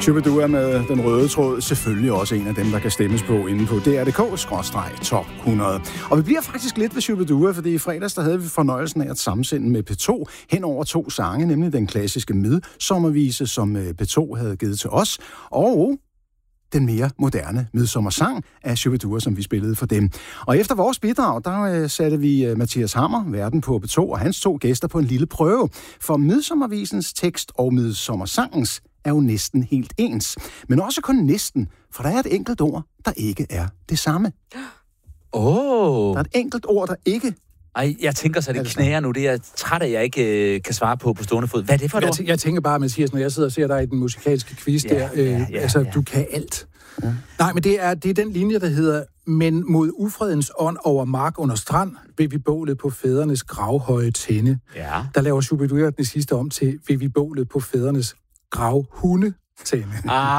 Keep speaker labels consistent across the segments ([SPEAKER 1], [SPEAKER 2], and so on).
[SPEAKER 1] Shubidua med den røde tråd, selvfølgelig også en af dem, der kan stemmes på inde på dr.dk/top 100. Og vi bliver faktisk lidt ved Shubidua, fordi i fredags der havde vi fornøjelsen af at sammensende med P2 hen over 2 sange, nemlig den klassiske midsommervise, som P2 havde givet til os, og den mere moderne midsommersang af Shubidua, som vi spillede for dem. Og efter vores bidrag, der satte vi Mathias Hammer, værten på P2, og hans 2 gæster på en lille prøve. For midsommervisens tekst og midsommersangens er jo næsten helt ens. Men også kun næsten, for der er et enkelt ord, der ikke er det samme. Der er et enkelt ord, der ikke...
[SPEAKER 2] Ej, jeg tænker så, det knæger nu. Det er jeg træt af, jeg ikke kan svare på stående fod. Hvad er det for et ord?
[SPEAKER 3] Jeg tænker bare, Mathias, når jeg sidder og ser dig i den musikalske quiz du kan alt. Ja. Nej, men det er den linje, der hedder: men mod ufredens ånd over mark under strand, vil vi bålet på fædrenes gravhøje tænde. Ja. Der laver Shubidua den sidste om til: vil vi bålet på fædrenes gravhunde tænde.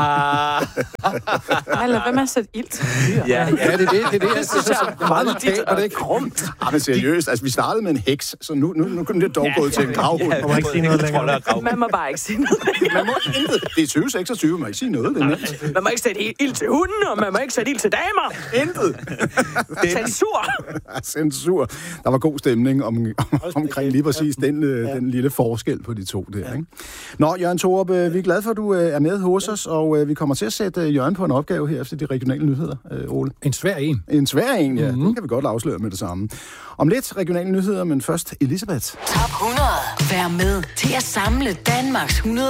[SPEAKER 4] Eller hvad med at sætte ild til?
[SPEAKER 3] Ja, det er det. Det synes jeg er meget markant, og det er ikke grumt.
[SPEAKER 1] Men seriøst, altså vi startede med en heks, så nu kunne det dog gået til en gravhund.
[SPEAKER 5] Man må ikke sige noget længere.
[SPEAKER 4] Man må bare ikke sige noget
[SPEAKER 1] længere. Man må intet. Det er 2026, man må ikke sige noget.
[SPEAKER 4] Man må ikke sætte ild til hunden, og man må ikke sætte ild til damer.
[SPEAKER 1] Intet.
[SPEAKER 4] Censur.
[SPEAKER 1] Der var god stemning omkring lige præcis den lille forskel på de 2 der. Ikke? Nå, Jørgen Thorup, vi er glade for, at du er med hos os, og vi kommer til at sætte Jørgen på en opgave her efter de regionale nyheder, Ole.
[SPEAKER 3] En svær en.
[SPEAKER 1] En svær en, ja. Den kan vi godt afsløre med det samme. Om lidt regionale nyheder, men først Elisabeth.
[SPEAKER 6] Top 100. Vær med til at samle Danmarks 100